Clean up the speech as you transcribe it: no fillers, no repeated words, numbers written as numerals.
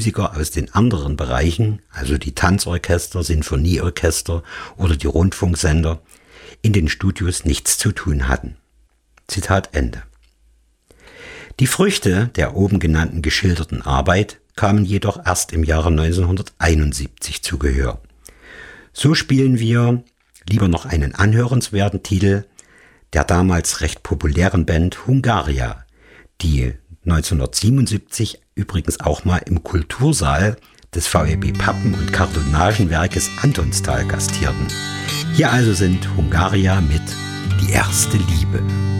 Musiker aus den anderen Bereichen, also die Tanzorchester, Sinfonieorchester oder die Rundfunksender, in den Studios nichts zu tun hatten. Zitat Ende. Die Früchte der oben genannten geschilderten Arbeit kamen jedoch erst im Jahre 1971 zu Gehör. So spielen wir lieber noch einen anhörenswerten Titel der damals recht populären Band Hungaria, die 1977 übrigens auch mal im Kultursaal des VEB Pappen- und Kartonagenwerkes Antonstal gastierten. Hier also sind Hungaria mit Die erste Liebe.